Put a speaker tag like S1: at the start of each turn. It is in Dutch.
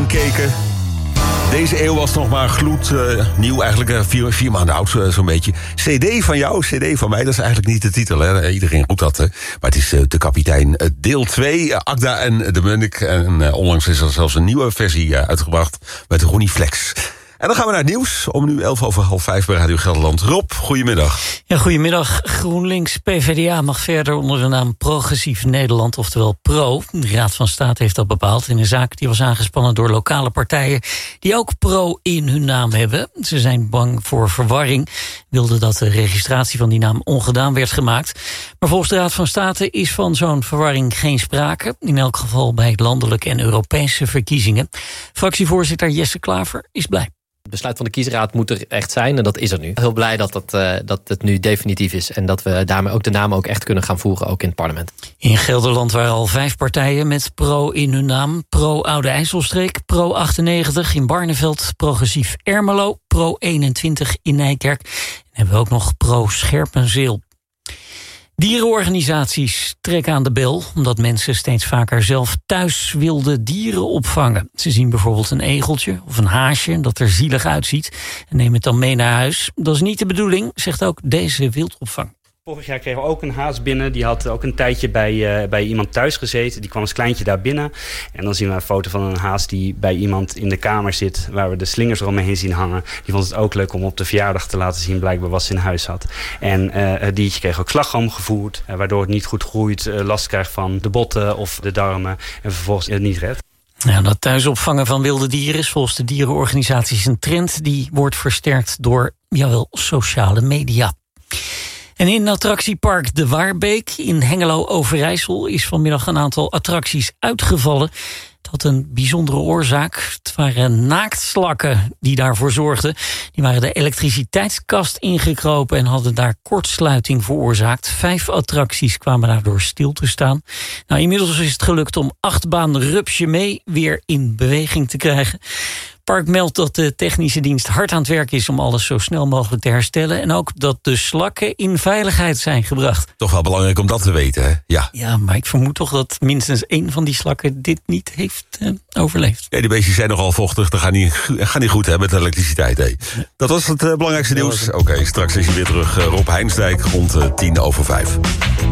S1: keken. Deze eeuw was nog maar gloednieuw, eigenlijk 4 maanden oud, zo'n beetje. CD van jou, CD van mij, dat is eigenlijk niet de titel, hè? Iedereen roept dat, hè? Maar het is De Kapitein deel 2, Agda en de Munnik. En onlangs is er zelfs een nieuwe versie uitgebracht met Ronnie Flex. En dan gaan we naar het nieuws, om nu 5:11 bij Radio Gelderland. Rob, goedemiddag.
S2: Ja, goedemiddag. GroenLinks PvdA mag verder onder de naam Progressief Nederland, oftewel PRO. De Raad van State heeft dat bepaald in een zaak die was aangespannen door lokale partijen die ook PRO in hun naam hebben. Ze zijn bang voor verwarring, wilden dat de registratie van die naam ongedaan werd gemaakt. Maar volgens de Raad van State is van zo'n verwarring geen sprake. In elk geval bij landelijke en Europese verkiezingen. Fractievoorzitter Jesse Klaver is blij.
S3: Het besluit van de kiesraad moet er echt zijn en dat is er nu. Heel blij dat het nu definitief is en dat we daarmee ook de namen ook echt kunnen gaan voeren, ook in het parlement.
S2: In Gelderland waren al 5 partijen met PRO in hun naam. PRO Oude IJsselstreek, PRO 98 in Barneveld, Progressief Ermelo, PRO 21 in Nijkerk. En hebben we ook nog PRO Scherpenzeel. Dierenorganisaties trekken aan de bel omdat mensen steeds vaker zelf thuis wilde dieren opvangen. Ze zien bijvoorbeeld een egeltje of een haasje dat er zielig uitziet en nemen het dan mee naar huis. Dat is niet de bedoeling, zegt ook deze wildopvang.
S4: Vorig jaar kregen we ook een haas binnen. Die had ook een tijdje bij iemand thuis gezeten. Die kwam als kleintje daar binnen. En dan zien we een foto van een haas die bij iemand in de kamer zit, waar we de slingers eromheen zien hangen. Die vond het ook leuk om op de verjaardag te laten zien, blijkbaar wat ze in huis had. En het diertje kreeg ook slagroom gevoerd, waardoor het niet goed groeit, last krijgt van de botten of de darmen en vervolgens het niet redt.
S2: Ja, dat thuisopvangen van wilde dieren is volgens de dierenorganisaties een trend die wordt versterkt door, jawel, sociale media. En in attractiepark De Waarbeek in Hengelo-Overijssel is vanmiddag een aantal attracties uitgevallen. Het had een bijzondere oorzaak. Het waren naaktslakken die daarvoor zorgden. Die waren de elektriciteitskast ingekropen en hadden daar kortsluiting veroorzaakt. 5 attracties kwamen daardoor stil te staan. Nou, inmiddels is het gelukt om achtbaan Rupsje mee weer in beweging te krijgen. Het park meldt dat de technische dienst hard aan het werk is om alles zo snel mogelijk te herstellen. En ook dat de slakken in veiligheid zijn gebracht.
S1: Toch wel belangrijk om dat te weten, hè?
S2: Ja, maar ik vermoed toch dat minstens 1 van die slakken dit niet heeft overleefd.
S1: Ja, die beestjes zijn nogal vochtig. Dat gaat niet goed, hè, met de elektriciteit. Hè. Dat was het belangrijkste nieuws. Oké, straks is hij weer terug. Rob Heinsdijk rond 5:10.